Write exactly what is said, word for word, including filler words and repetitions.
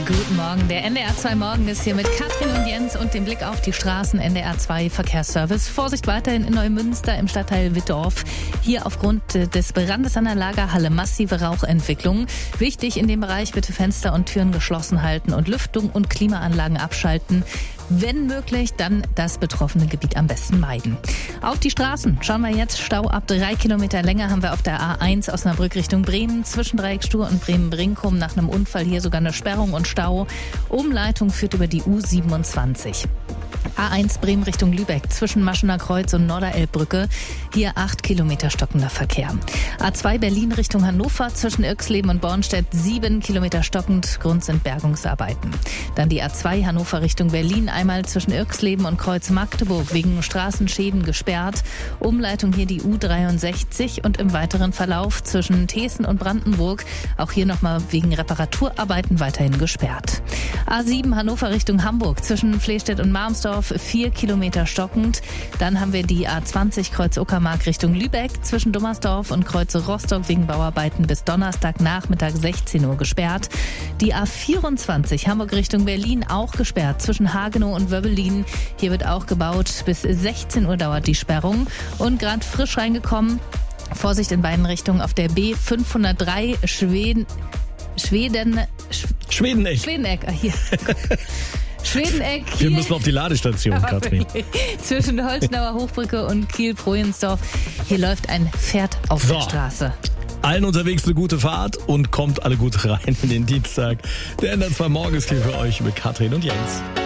Guten Morgen. Der N D R zwei Morgen ist hier mit Katrin und Jens und dem Blick auf die Straßen. N D R zwei Verkehrsservice. Vorsicht weiterhin in Neumünster im Stadtteil Wittdorf. Hier aufgrund des Brandes an der Lagerhalle massive Rauchentwicklung. Wichtig in dem Bereich bitte Fenster und Türen geschlossen halten und Lüftung und Klimaanlagen abschalten. Wenn möglich, dann das betroffene Gebiet am besten meiden. Auf die Straßen schauen wir jetzt. Stau ab drei Kilometer Länge haben wir auf der A eins Osnabrück Richtung Bremen. Zwischen Dreieckstur und Bremen-Brinkum nach einem Unfall hier sogar eine Sperrung und Stau. Umleitung führt über die U siebenundzwanzig. A eins Bremen Richtung Lübeck zwischen Maschener Kreuz und Norderelbbrücke. Hier acht Kilometer stockender Verkehr. A zwei Berlin Richtung Hannover zwischen Irxleben und Bornstedt sieben Kilometer stockend. Grund sind Bergungsarbeiten. Dann die A zwei Hannover Richtung Berlin einmal zwischen Irxleben und Kreuz Magdeburg wegen Straßenschäden gesperrt. Umleitung hier die U dreiundsechzig und im weiteren Verlauf zwischen Thesen und Brandenburg auch hier nochmal wegen Reparaturarbeiten weiterhin gesperrt. A sieben Hannover Richtung Hamburg zwischen Flehstedt und Marmsdorf vier Kilometer stockend. Dann haben wir die A zwanzig Kreuz Uckermark Richtung Lübeck zwischen Dummersdorf und Kreuz Rostock wegen Bauarbeiten bis Donnerstagnachmittag sechzehn Uhr gesperrt. Die A vierundzwanzig Hamburg Richtung Berlin auch gesperrt zwischen Hagenow und Wöbbelin. Hier wird auch gebaut. Bis sechzehn Uhr dauert die Sperrung. Und gerade frisch reingekommen, Vorsicht in beiden Richtungen auf der B fünfhundertdrei Schweden... Schweden... Sch Schwedeneck. Schwedeneck, ah, hier. Schwedeneck. Wir müssen auf die Ladestation, ja, Katrin. Zwischen Holznauer Hochbrücke und Kiel-Projensdorf. Hier läuft ein Pferd auf so. der Straße. Allen unterwegs eine gute Fahrt und kommt alle gut rein in den Dienstag. Der N D R zwei Morgen ist hier für euch mit Katrin und Jens.